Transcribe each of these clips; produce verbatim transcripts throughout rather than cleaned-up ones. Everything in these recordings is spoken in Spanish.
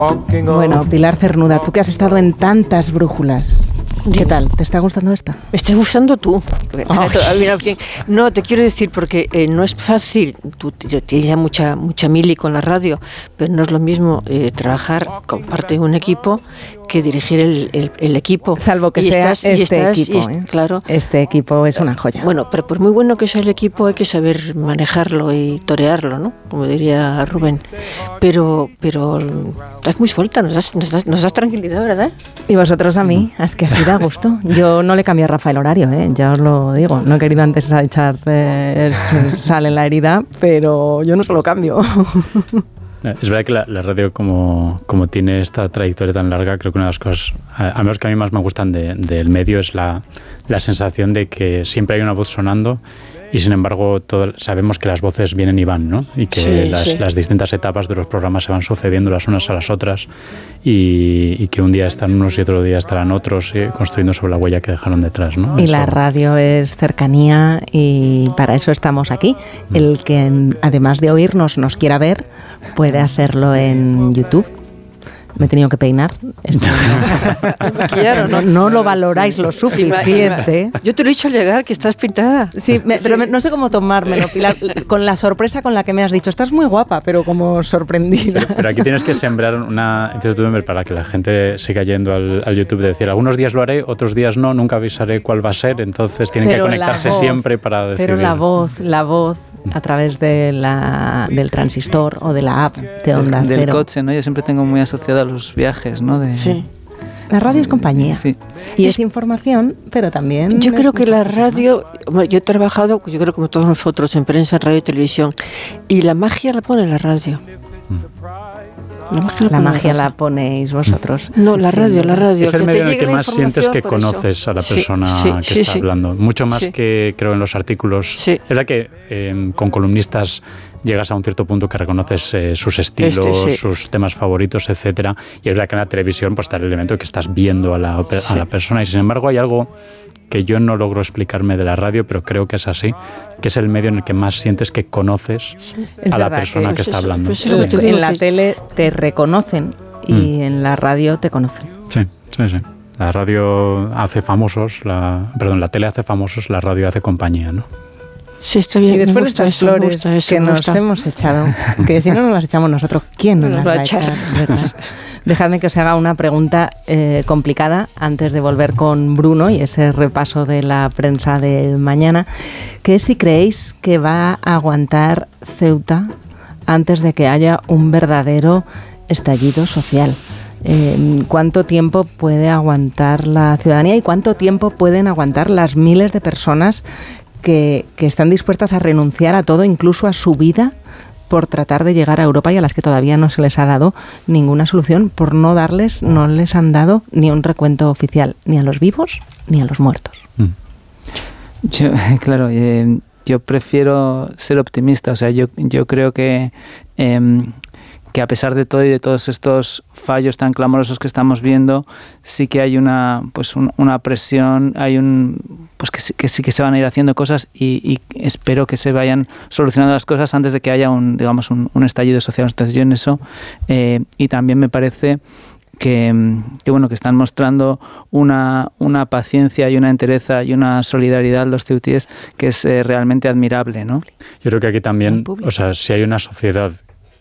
Bueno, Pilar Cernuda, tú que has estado en tantas brújulas, ¿qué tal? ¿Te está gustando esta? Me estás gustando tú. Oh. No, te quiero decir, porque eh, no es fácil, tú tienes ya mucha, mucha mili con la radio, pero no es lo mismo eh, trabajar con parte de un equipo que dirigir el, el, el equipo. Salvo que y sea estás, este estás, equipo. Y, ¿eh? Claro. Este equipo es una joya. Bueno, pero por muy bueno que sea el equipo, hay que saber manejarlo y torearlo, ¿no? Como diría Rubén. Pero, pero estás muy suelta, nos das, nos das, nos das tranquilidad, ¿verdad? Y vosotros a mí, es que así da gusto. Yo no le cambié a Rafa el horario, ¿eh? Ya os lo digo. No he querido antes echar eh, sal en la herida, pero yo no se lo cambio. Es verdad que la, la radio, como, como tiene esta trayectoria tan larga, creo que una de las cosas, al menos que a mí más me gustan de, del medio, es la, la sensación de que siempre hay una voz sonando y, sin embargo, todo, sabemos que las voces vienen y van, ¿no? Y que sí, las, sí. las distintas etapas de los programas se van sucediendo las unas a las otras y, y que un día están unos y otro día estarán otros, eh, construyendo sobre la huella que dejaron detrás, ¿no? Y Eso. La radio es cercanía y para eso estamos aquí. Mm. El que, además de oírnos, nos quiera ver, puede hacerlo en YouTube. Me he tenido que peinar. Esto no, no, no lo valoráis lo suficiente. Yo te lo he dicho al llegar, que estás pintada. Sí, me, pero me, no sé cómo tomármelo, Pilar. Con la sorpresa con la que me has dicho, estás muy guapa, pero como sorprendida. Pero, pero aquí tienes que sembrar una incertidumbre para que la gente siga yendo al, al YouTube, de decir, algunos días lo haré, otros días no, nunca avisaré cuál va a ser, entonces tienen pero que conectarse voz, siempre para decidir. Pero la voz, la voz... a través de la, del transistor o de la app de Onda Del Cero. coche, ¿no? Yo siempre tengo muy asociado a los viajes, ¿no? De, sí. La radio es compañía. Sí. Y es, es información, pero también... Yo creo que la radio... Yo he trabajado, yo creo como todos nosotros, en prensa, radio y televisión, y la magia la pone la radio. La magia, la, la, magia la ponéis vosotros. No, la radio, la radio. Es el medio en el que más sientes que conoces eso. a la persona sí, sí, que sí, está sí. hablando. Mucho más sí. que creo en los artículos. Sí. Es verdad que eh, con columnistas llegas a un cierto punto que reconoces eh, sus estilos, este, sí. sus temas favoritos, etcétera. Y es verdad que en la televisión pues está el elemento que estás viendo a la, a sí. la persona. Y sin embargo hay algo que yo no logro explicarme de la radio, pero creo que es así, que es el medio en el que más sientes que conoces sí. a la persona que, que está eso, hablando. Pues sí. En la tele te reconocen y mm. en la radio te conocen. Sí, sí, sí. La radio hace famosos, la, perdón, la tele hace famosos, la radio hace compañía, ¿no? Sí, está bien. Y después de estas eso, flores gusta, eso, que nos gusta. hemos echado, que si no nos las echamos nosotros, ¿quién nos, nos las va a echar? echar Dejadme que os haga una pregunta eh, complicada antes de volver con Bruno y ese repaso de la prensa de mañana, que es si creéis que va a aguantar Ceuta antes de que haya un verdadero estallido social. Eh, ¿Cuánto tiempo puede aguantar la ciudadanía y cuánto tiempo pueden aguantar las miles de personas que, que están dispuestas a renunciar a todo, incluso a su vida, por tratar de llegar a Europa y a las que todavía no se les ha dado ninguna solución, por no darles, no les han dado ni un recuento oficial, ni a los vivos ni a los muertos? Mm. Yo, claro, eh, yo prefiero ser optimista, o sea, yo, yo creo que, eh, que a pesar de todo y de todos estos fallos tan clamorosos que estamos viendo, sí que hay una, pues un, una presión, hay un, pues que sí, que sí que se van a ir haciendo cosas y, y espero que se vayan solucionando las cosas antes de que haya un, digamos, un, un estallido social. Entonces yo en eso, eh, y también me parece que, que bueno, que están mostrando una, una paciencia y una entereza y una solidaridad los ceutíes que es eh, realmente admirable, ¿no? Yo creo que aquí también, o sea, si hay una sociedad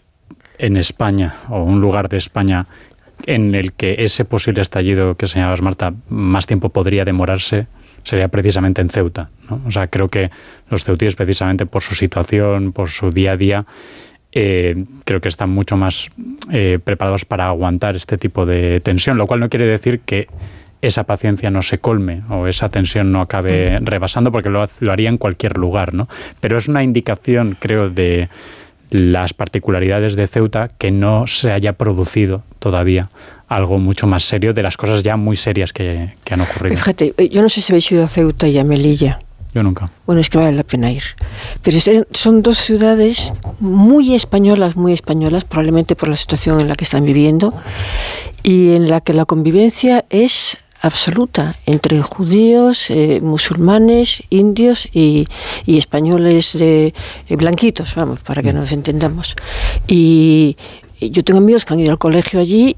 en España o un lugar de España en el que ese posible estallido que señalabas, Marta, más tiempo podría demorarse, sería precisamente en Ceuta, ¿no? O sea, creo que los ceutíes, precisamente por su situación, por su día a día, eh, creo que están mucho más eh, preparados para aguantar este tipo de tensión, lo cual no quiere decir que esa paciencia no se colme o esa tensión no acabe rebasando, porque lo, lo haría en cualquier lugar, ¿no? Pero es una indicación, creo, de las particularidades de Ceuta, que no se haya producido todavía algo mucho más serio de las cosas ya muy serias que, que han ocurrido. Fíjate, yo no sé si habéis ido a Ceuta y a Melilla. Yo nunca. Bueno, es que vale la pena ir. Pero son dos ciudades muy españolas, muy españolas, probablemente por la situación en la que están viviendo, y en la que la convivencia es absoluta entre judíos, eh, musulmanes, indios y, y españoles eh, eh, blanquitos, vamos, para que nos entendamos. Y yo tengo amigos que han ido al colegio allí